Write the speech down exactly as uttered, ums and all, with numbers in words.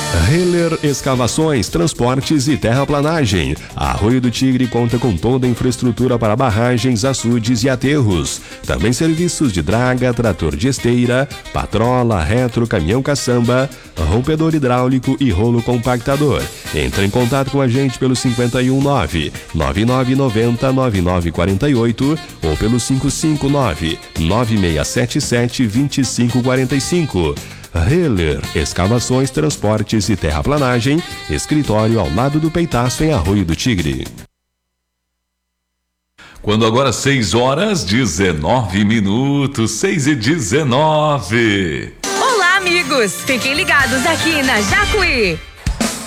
Heller Escavações, Transportes e Terraplanagem. Arroio do Tigre conta com toda a infraestrutura para barragens, açudes e aterros. Também serviços de draga, trator de esteira, patrola, retro, caminhão caçamba, rompedor hidráulico e rolo compactador. Entre em contato com a gente pelo cinco um nove, nove nove nove zero, nove nove quatro oito ou pelo cinco cinco nove, nove seis sete sete, dois cinco quatro cinco. Heller Escavações, Transportes e Terraplanagem, escritório ao lado do Peitaço em Arroio do Tigre. Quando agora seis horas dezenove minutos, seis e dezenove. Olá, amigos! Fiquem ligados aqui na Jacuí.